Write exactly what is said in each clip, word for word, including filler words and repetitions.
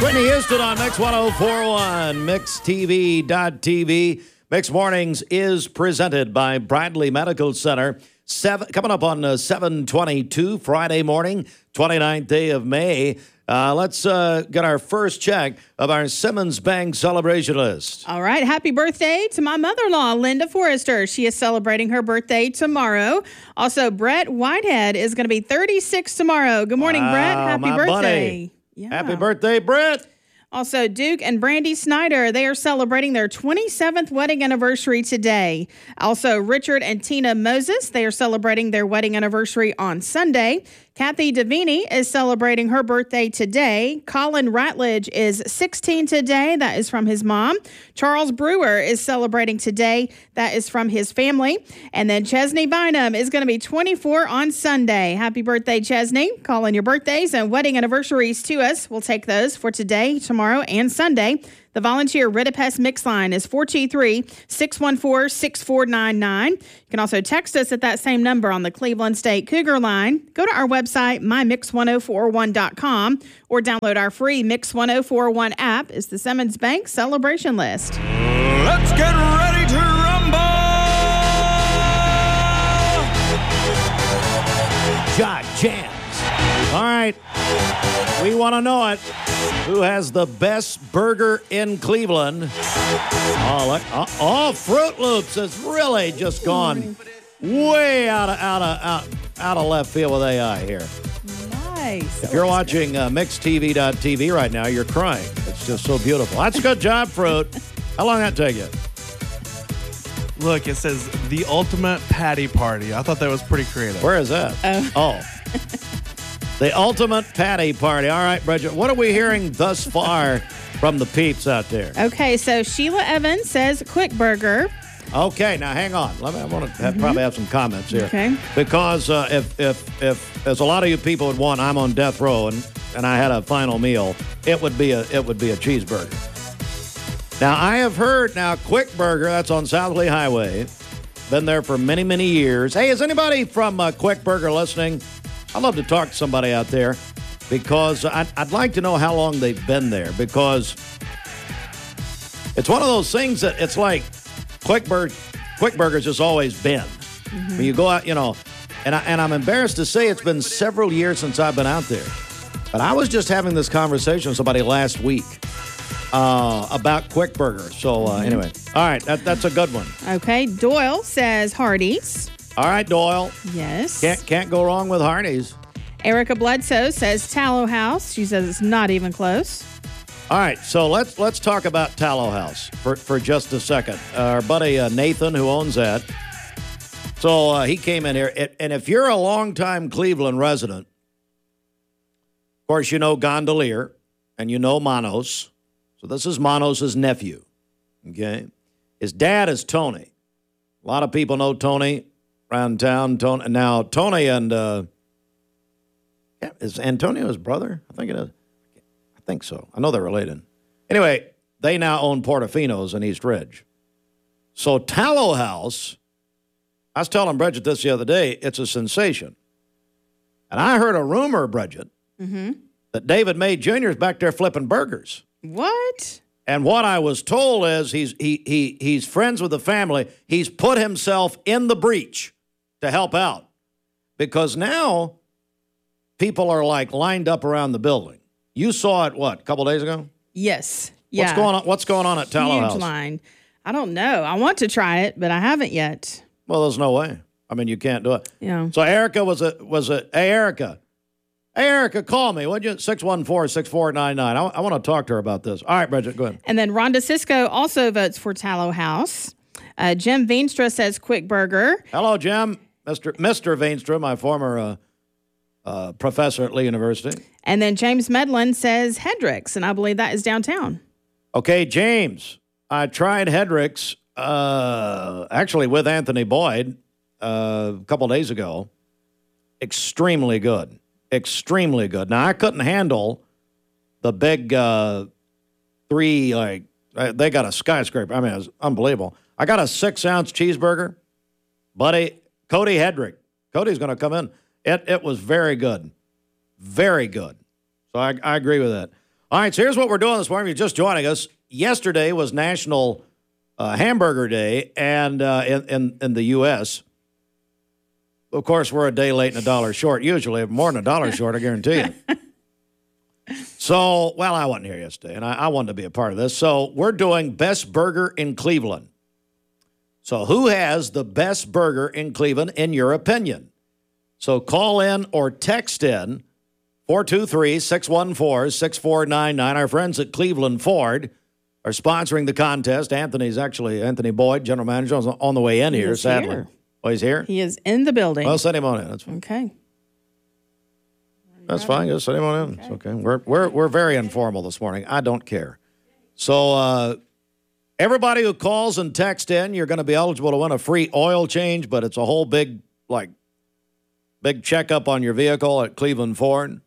Whitney Houston on Mix one oh four point one, mix t v dot t v. Mix Mornings is presented by Bradley Medical Center. Seven, coming up on uh, seven twenty-two, Friday morning, twenty-ninth day of May. Uh, let's uh, get our first check of our Simmons Bank celebration list. All right. Happy birthday to my mother-in-law, Linda Forrester. She is celebrating her birthday tomorrow. Also, Brett Whitehead is going to be thirty-six tomorrow. Good morning, wow, Brett. Happy my birthday. Yeah. Happy birthday, Brett. Also, Duke and Brandy Snyder, they are celebrating their twenty-seventh wedding anniversary today. Also, Richard and Tina Moses, they are celebrating their wedding anniversary on Sunday. Kathy Davini is celebrating her birthday today. Colin Ratledge is sixteen today. That is from his mom. Charles Brewer is celebrating today. That is from his family. And then Chesney Bynum is going to be twenty-four on Sunday. Happy birthday, Chesney. Call in your birthdays and wedding anniversaries to us. We'll take those for today, tomorrow, and Sunday. The volunteer Ridipest Mix line is four two three, six one four, six four nine nine. You can also text us at that same number on the Cleveland State Cougar line. Go to our website, my mix one oh four one dot com, or download our free Mix one oh four one app. It's the Simmons Bank Celebration List. Let's get ready to rumble! Jock Jams. All right. We want to know it. Who has the best burger in Cleveland? Oh, look. Oh, oh, Fruit Loops has really just gone way out of out of out, out of left field with A I here. Nice. If you're watching uh, mix t v dot t v right now, you're crying. It's just so beautiful. That's a good job, Fruit. How long did that take you? Look, it says the ultimate patty party. I thought that was pretty creative. Where is that? Oh. Oh. The ultimate patty party. All right, Bridget, what are we hearing thus far from the peeps out there? Okay, so Sheila Evans says Quick Burger. Okay, now hang on. Let me, I want to have, mm-hmm. probably have some comments here. Okay. Because uh, if, if, if, as a lot of you people would want, I'm on death row and, and I had a final meal, it would be a it would be a cheeseburger. Now, I have heard, now, Quick Burger, that's on South Lee Highway. Been there for many, many years. Hey, is anybody from uh, Quick Burger listening? I'd love to talk to somebody out there because I'd, I'd like to know how long they've been there because it's one of those things that it's like Quick, Bur- Quick Burger's just always been. Mm-hmm. When you go out, you know, and, I, and I'm embarrassed to say it's been several years since I've been out there. But I was just having this conversation with somebody last week uh, about Quick Burger. So uh, mm-hmm. anyway, all right, that, that's a good one. Okay, Doyle says Hardee's. All right, Doyle. Yes. Can't can't go wrong with Hardee's. Erica Bledsoe says Tallow House. She says it's not even close. All right, so let's let's talk about Tallow House for, for just a second. Uh, our buddy uh, Nathan, who owns that, so uh, he came in here, it, and if you're a longtime Cleveland resident, of course you know Gondolier, and you know Manos. So this is Manos' nephew, okay? His dad is Tony. A lot of people know Tony around town. Tony, now, Tony and, uh, yeah, is Antonio his brother? I think it is. I think so. I know they're related. Anyway, they now own Portofino's in East Ridge. So Tallow House, I was telling Bridget this the other day, it's a sensation. And I heard a rumor, Bridget, mm-hmm. that David May Junior is back there flipping burgers. What? And what I was told is he's he he he's friends with the family. He's put himself in the breach to help out because now people are like lined up around the building. You saw it what a couple days ago? Yes. Yeah. What's going on? What's going on at Tallow Huge House? Huge line. I don't know. I want to try it, but I haven't yet. Well, there's no way. I mean, you can't do it. Yeah. So Erica was a was a hey Erica. Hey, Erica, call me, would you? six one four, six four nine nine. I, I want to talk to her about this. All right, Bridget, go ahead. And then Rhonda Cisco also votes for Tallow House. Uh, Jim Veenstra says Quick Burger. Hello, Jim. Mister Mister Veenstra, my former uh, uh, professor at Lee University. And then James Medlin says Hendricks, and I believe that is downtown. Okay, James. I tried Hendricks, uh, actually with Anthony Boyd uh, a couple days ago. Extremely good. Extremely good. Now, I couldn't handle the big uh, three, like, they got a skyscraper. I mean, it was unbelievable. I got a six-ounce cheeseburger. Buddy, Cody Hedrick. Cody's going to come in. It it was very good. Very good. So I, I agree with that. All right, so here's what we're doing this morning. If you're just joining us, yesterday was National uh, Hamburger Day, and uh, in, in in the U S, of course, we're a day late and a dollar short. Usually, more than a dollar short, I guarantee you. So, well, I wasn't here yesterday, and I, I wanted to be a part of this. So we're doing Best Burger in Cleveland. So who has the best burger in Cleveland, in your opinion? So call in or text in four two three, six one four, six four nine nine. Our friends at Cleveland Ford are sponsoring the contest. Anthony's actually, Anthony Boyd, general manager, is on the way in He here, is sadly. here. Oh, he's here? He is in the building. Well, send him on in. That's fine. Okay. That's fine. Just send him on in. It's okay. We're, we're, we're very informal this morning. I don't care. So uh, everybody who calls and texts in, you're going to be eligible to win a free oil change, but it's a whole big, like, big checkup on your vehicle at Cleveland Ford.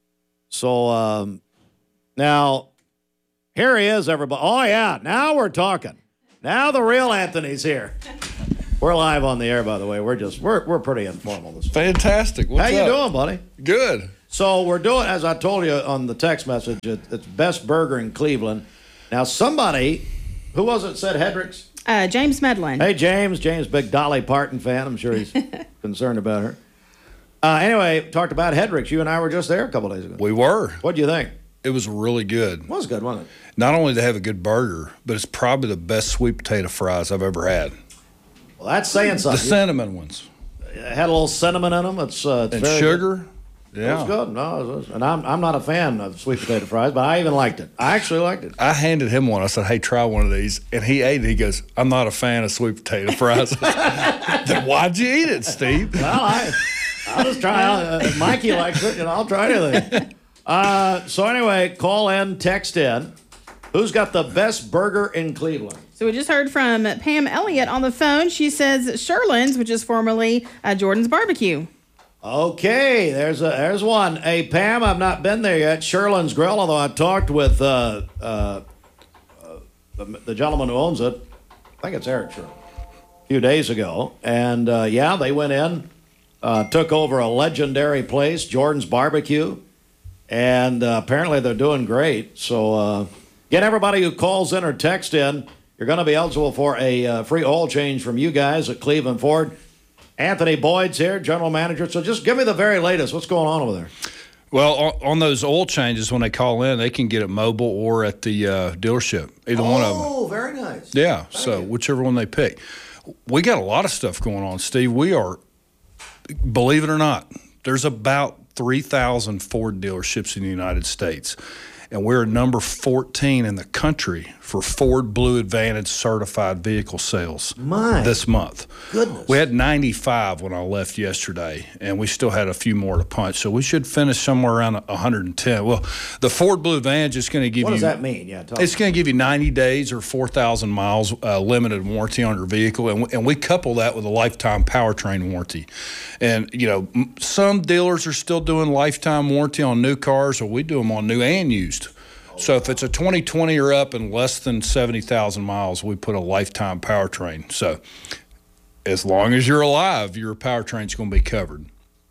So um, now, here he is, everybody. Oh, yeah, now we're talking. Now the real Anthony's here. We're live on the air, by the way. We're just, we're we're pretty informal this morning. Fantastic. What's How you up? doing, buddy? Good. So we're doing, as I told you on the text message, it, it's Best Burger in Cleveland. Now, somebody, who was it, said Hedricks? Uh, James Medlin. Hey, James. James, big Dolly Parton fan. I'm sure he's concerned about her. Uh, anyway, talked about Hedricks. You and I were just there a couple days ago. We were. What'd you think? It was really good. It was good, wasn't it? Not only to have a good burger, but it's probably the best sweet potato fries I've ever had. Well, that's saying The something. cinnamon ones. It had a little cinnamon in them. It's, uh, it's And very sugar. Good. Yeah. It was good. No, it was, and I'm I'm not a fan of sweet potato fries, but I even liked it. I actually liked it. I handed him one. I said, hey, try one of these. And he ate it. He goes, I'm not a fan of sweet potato fries. Then why'd you eat it, Steve? Well, I, I'll just try. Uh, if Mikey likes it, you know, I'll try anything. Uh, so anyway, call in, text in. Who's got the best burger in Cleveland? So we just heard from Pam Elliott on the phone. She says Sherlin's, which is formerly uh, Jordan's Barbecue. Okay, there's a there's one. Hey, Pam, I've not been there yet. Sherlin's Grill, although I talked with uh, uh, uh, the, the gentleman who owns it. I think it's Eric Sherlin. A few days ago, and uh, yeah, they went in, uh, took over a legendary place, Jordan's Barbecue, and uh, apparently they're doing great. So, uh, again, everybody who calls in or texts in, you're going to be eligible for a uh, free oil change from you guys at Cleveland Ford. Anthony Boyd's here, general manager. So just give me the very latest. What's going on over there? Well, on, on those oil changes, when they call in, they can get it mobile or at the uh, dealership, either oh, one of them. Oh, very nice. Yeah, Thank so you. whichever one they pick. We got a lot of stuff going on, Steve. We are, believe it or not, there's about three thousand Ford dealerships in the United States. And we're number fourteen in the country for Ford Blue Advantage certified vehicle sales My this month. Goodness. We had ninety-five when I left yesterday, and we still had a few more to punch. So we should finish somewhere around one hundred ten. Well, the Ford Blue Advantage is going to give What you. does that mean? Yeah, tell It's me. going to give you ninety days or four thousand miles uh, limited warranty on your vehicle, and, and we couple that with a lifetime powertrain warranty. And, you know, m- some dealers are still doing lifetime warranty on new cars, or we do them on new and used. So if it's a twenty twenty or up and less than seventy thousand miles, we put a lifetime powertrain. So as long as you're alive, your powertrain's going to be covered.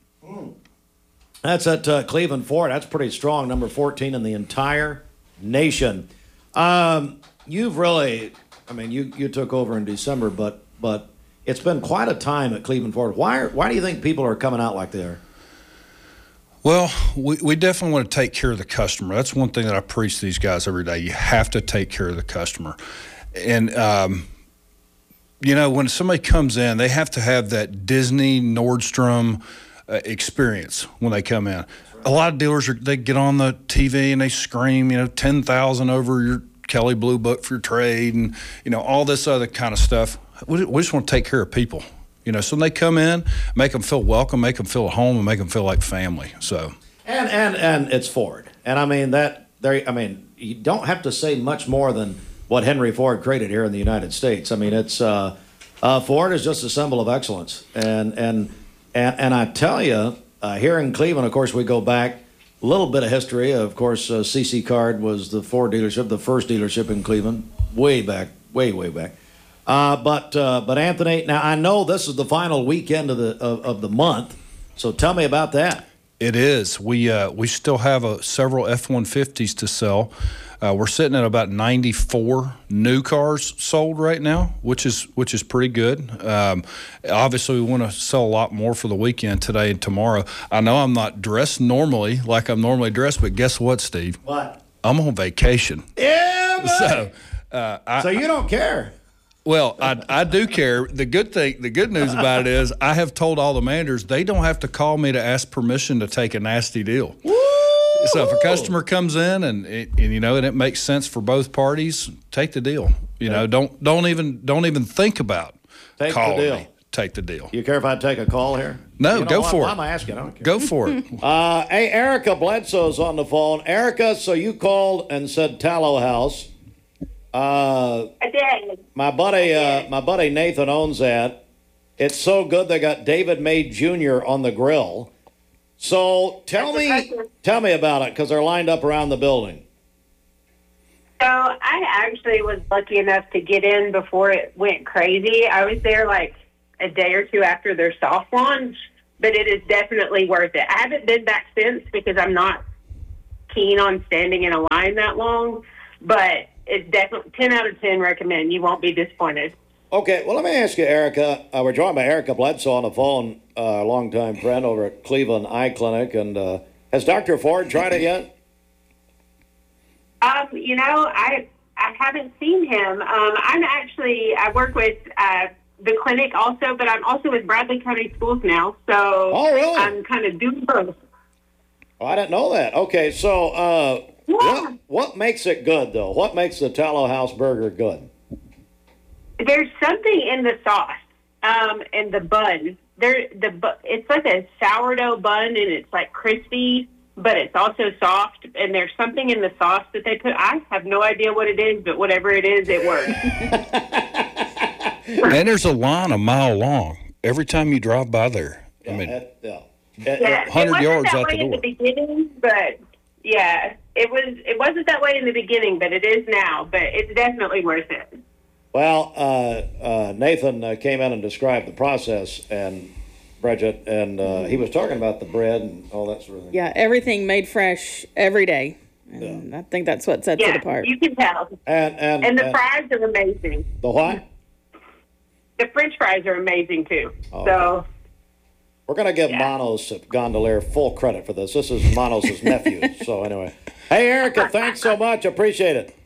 That's at uh, Cleveland Ford. That's pretty strong, number fourteen in the entire nation. Um, you've really, I mean, you, you took over in December, but but it's been quite a time at Cleveland Ford. Why are, why do you think people are coming out like they are? Well, we, we definitely want to take care of the customer. That's one thing that I preach to these guys every day. You have to take care of the customer. And, um, you know, when somebody comes in, they have to have that Disney, Nordstrom uh, experience when they come in. A lot of dealers, are, they get on the T V and they scream, you know, ten thousand over your Kelley Blue Book for your trade and, you know, all this other kind of stuff. We, we just want to take care of people. You know, so when they come in, make them feel welcome, make them feel at home, and make them feel like family. So, And and and it's Ford. And I mean that there. I mean you don't have to say much more than what Henry Ford created here in the United States. I mean it's uh, uh, Ford is just a symbol of excellence. And and and, and I tell you, uh, here in Cleveland, of course, we go back a little bit of history. Of course, uh, C C Card was the Ford dealership, the first dealership in Cleveland, way back, way way back. Uh, but uh, but Anthony, now I know this is the final weekend of the of, of the month, so tell me about that. It is. We uh, we still have a, several F one fifties to sell. Uh, we're sitting at about ninety-four new cars sold right now, which is which is pretty good. Um, obviously, we want to sell a lot more for the weekend today and tomorrow. I know I'm not dressed normally like I'm normally dressed, but guess what, Steve? What? I'm on vacation. Yeah, buddy. So, uh, I, so you don't care. Well, I, I do care. The good thing, the good news about it is I have told all the managers they don't have to call me to ask permission to take a nasty deal. Woo! So if a customer comes in and, it, and you know and it makes sense for both parties, take the deal. You know, don't don't even don't even think about Take the calling deal. me. Take the deal. You care if I take a call here? No, You know go what? for Why it. am I asking? I don't care. Go for it. Uh, hey, Erica Bledsoe's on the phone. Erica, so you called and said Tallow House. Uh, I did. my buddy, uh, my buddy Nathan owns that. It's so good they got David May Junior on the grill. So tell That's me, impressive. tell me about it because they're lined up around the building. So I actually was lucky enough to get in before it went crazy. I was there like a day or two after their soft launch, but it is definitely worth it. I haven't been back since because I'm not keen on standing in a line that long, but it's definitely ten out of ten recommend. You won't be disappointed. Okay, well, let me ask you, Erica. Uh, we're joined by Erica Bledsoe on the phone, uh, a longtime friend over at Cleveland Eye Clinic. And uh, has Doctor Ford tried it yet? Um, you know, I I haven't seen him. Um, I'm actually I work with uh, the clinic also, but I'm also with Bradley County Schools now. So Oh, really? I'm kind of doing both. Oh, I didn't know that. Okay, so uh, Yeah. what what makes it good, though? What makes the Tallow House burger good? There's something in the sauce um, and the bun. There, the bu- it's like a sourdough bun, and it's like crispy, but it's also soft. And there's something in the sauce that they put. I have no idea what it is, but whatever it is, it works. And there's a line a mile long every time you drive by there. I Yeah, mean, that- yeah. Yeah, one hundred it wasn't yards that out way the in the door. beginning, but yeah, it was. It wasn't that way in the beginning, but it is now. But it's definitely worth it. Well, uh, uh, Nathan uh, came in and described the process, and Bridget, and uh, he was talking about the bread and all that sort of thing. Yeah, everything made fresh every day. And I think that's what sets it Yeah, apart. you can tell. And and, And the and fries are amazing. the what? The French fries are amazing too. Oh, So We're going to give Yeah. Manos at Gondolier full credit for this. This is Manos' nephew. So anyway, hey Erica, thanks so much. Appreciate it.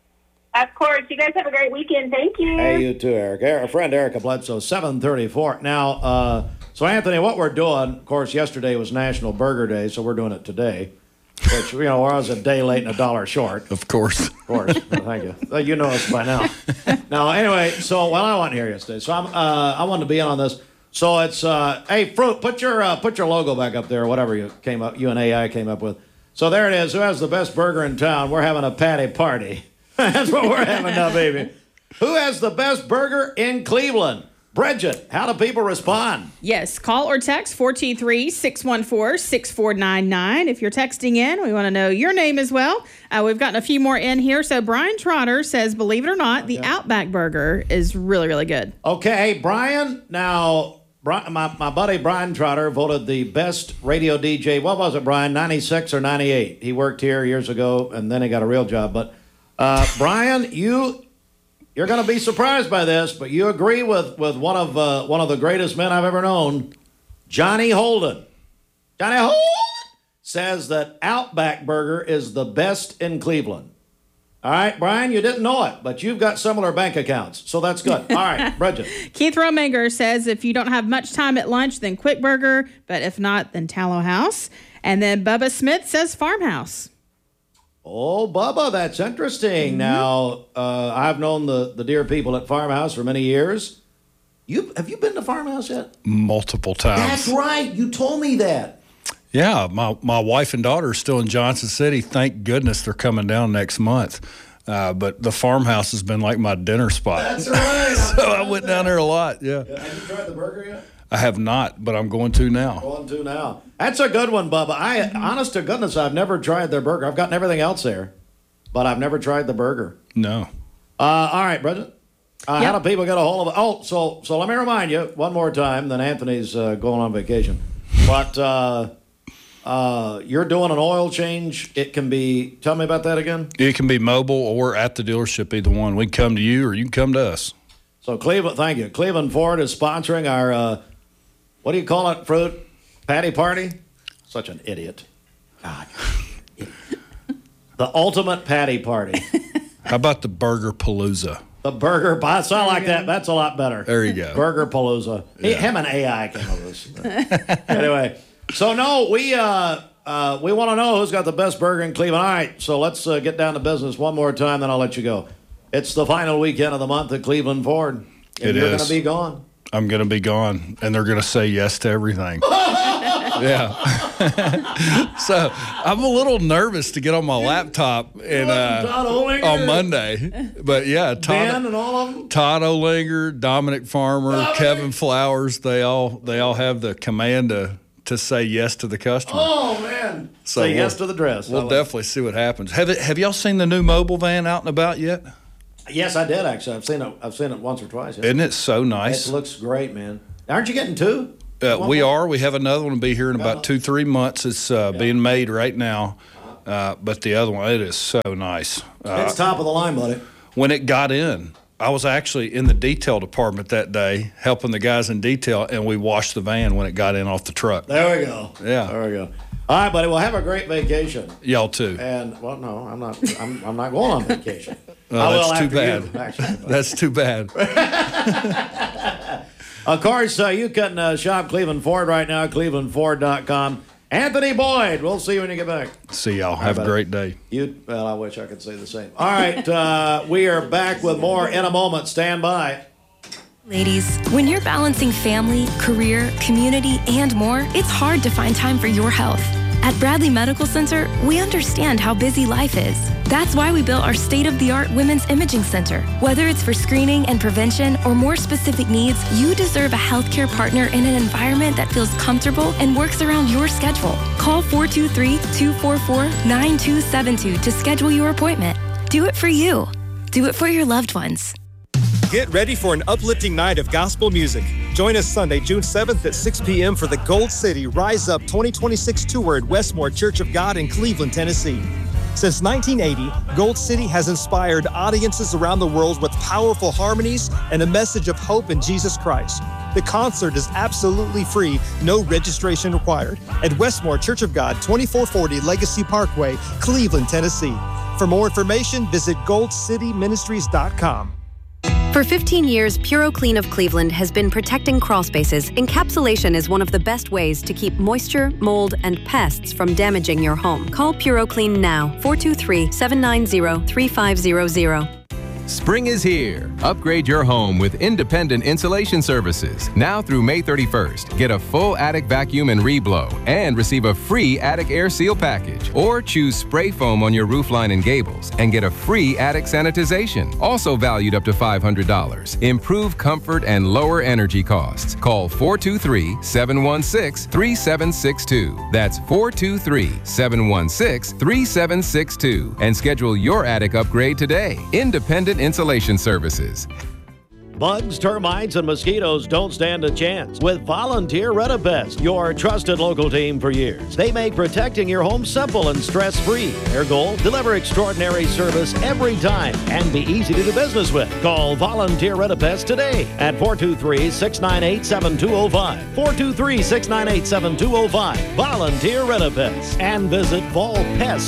of course, you guys have a great weekend. Thank you. Hey, you too, Eric. Our friend Erica Bledsoe, seven thirty-four. Now, uh, so Anthony, what we're doing, of course, yesterday was National Burger Day, so we're doing it today. Which, you know, I was a day late and a dollar short. of course. Of course. Thank you. Uh, You know us by now. Now, anyway, so, well, I wasn't here yesterday, so I'm, uh, I wanted to be in on this. So it's, uh, hey, Fruit, put your uh, put your logo back up there, whatever you came up, you and A I came up with. So there it is. Who has the best burger in town? We're having a patty party. That's what we're having now, baby. Who has the best burger in Cleveland? Bridget, how do people respond? Yes, call or text four two three, six one four, six four nine nine. If you're texting in, we want to know your name as well. Uh, we've gotten a few more in here. So Brian Trotter says, believe it or not, the Outback Burger is really, really good. Okay, Brian. Now, Brian, my, my buddy Brian Trotter voted the best radio D J. What was it, Brian? ninety-six or ninety-eight? He worked here years ago, and then he got a real job. But, uh, Brian, you... You're going to be surprised by this, but you agree with, with one of uh, one of the greatest men I've ever known, Johnny Holden. Johnny Holden says that Outback Burger is the best in Cleveland. All right, Brian, you didn't know it, but you've got similar bank accounts, so that's good. All right, Bridget. Keith Romanger says, if you don't have much time at lunch, then Quick Burger, but if not, then Tallow House. And then Bubba Smith says Farmhouse. Oh, Bubba, that's interesting. Mm-hmm. Now, uh, I've known the, the dear people at Farmhouse for many years. You Have you been to Farmhouse yet? Multiple times. That's right. You told me that. Yeah, my, my wife and daughter are still in Johnson City. Thank goodness they're coming down next month. Uh, but the Farmhouse has been like my dinner spot. That's right. So I went down there a lot, yeah. Have you tried the burger yet? I have not, but I'm going to now. Going to now. That's a good one, Bubba. I, honest to goodness, I've never tried their burger. I've gotten everything else there, but I've never tried the burger. No. Uh, all right, Bridget. Uh, Yep. How do people get a hold of it? Oh, so so let me remind you one more time. Then Anthony's uh, going on vacation, but uh, uh, you're doing an oil change. It can be, tell me about that again. It can be mobile or at the dealership, either one. We can come to you or you can come to us. So Cleveland, thank you. Cleveland Ford is sponsoring our, uh, what do you call it, Fruit? Patty party? Such an idiot. God. The ultimate patty party. How about the Burger Palooza? The Burger, I sound like that. That's a lot better. There you go. Burger Palooza. He, him and A I came up with this. Anyway, so no, we uh, uh, we want to know who's got the best burger in Cleveland. All right, so let's uh, get down to business one more time, then I'll let you go. It's the final weekend of the month at Cleveland Ford. And It you're is. going to be gone. I'm going to be gone, and they're going to say yes to everything. Yeah. So I'm a little nervous to get on my laptop and uh, Todd Olinger. on Monday. But yeah, Todd, Dan and all of them. Todd Olinger, Dominic Farmer, Dominic. Kevin Flowers, they all they all have the command to, to say yes to the customer. Oh, man. So Say yes we'll- to the dress. I We'll like it. definitely see what happens. Have it, have y'all seen the new mobile van out and about yet? Yes, I did, actually. I've seen it, I've seen it once or twice. Yeah. Isn't it so It nice? looks great, man. Aren't you getting two? Uh, One we more? are. We have another one to be here in about two, three months. It's uh, being made right now. Uh, but the other one, it is so nice. Uh, It's top of the line, buddy. when it got in, I was actually in the detail department that day helping the guys in detail, and we washed the van when it got in off the truck. There we go. Yeah. There we go. All right, buddy. Well, have a great vacation. Y'all too. And well, no, I'm not. I'm, I'm not going on vacation. Oh, I will that's too after bad. you, actually. That's too bad. Of course, uh, you can uh, shop Cleveland Ford right now at cleveland ford dot com. Anthony Boyd, we'll see you when you get back. See y'all. Have a buddy. great day. You, well, I wish I could say the same. All right, uh, we are back with more in a moment. Stand by. Ladies, when you're balancing family, career, community, and more, it's hard to find time for your health. At Bradley Medical Center, we understand how busy life is. That's why we built our state-of-the-art Women's Imaging Center. Whether it's for screening and prevention or more specific needs, you deserve a healthcare partner in an environment that feels comfortable and works around your schedule. Call four two three, two four four, nine two seven two to schedule your appointment. Do it for you. Do it for your loved ones. Get ready for an uplifting night of gospel music. Join us Sunday, June seventh at six p.m. for the Gold City Rise Up twenty twenty-six tour at Westmore Church of God in Cleveland, Tennessee. Since nineteen eighty, Gold City has inspired audiences around the world with powerful harmonies and a message of hope in Jesus Christ. The concert is absolutely free, no registration required, at Westmore Church of God, twenty-four forty Legacy Parkway, Cleveland, Tennessee. For more information, visit gold city ministries dot com. For fifteen years, PuroClean of Cleveland has been protecting crawl spaces. Encapsulation is one of the best ways to keep moisture, mold, and pests from damaging your home. Call PuroClean now, four two three, seven nine zero, three five zero zero. Spring is here. Upgrade your home with independent insulation services. Now through May thirty-first, get a full attic vacuum and reblow and receive a free attic air seal package. Or choose spray foam on your roofline and gables and get a free attic sanitization, also valued up to five hundred dollars. Improve comfort and lower energy costs. Call four two three, seven one six, three seven six two. That's four two three, seven one six, three seven six two and schedule your attic upgrade today. Independent Insulation Services. Bugs, termites, and mosquitoes don't stand a chance with Volunteer Retapest, your trusted local team for years. They make protecting your home simple and stress-free. Their goal, deliver extraordinary service every time and be easy to do business with. Call Volunteer Retapest today at four two three, six nine eight, seven two zero five. four two three, six nine eight, seven two zero five. Volunteer Retapest. And visit vol pest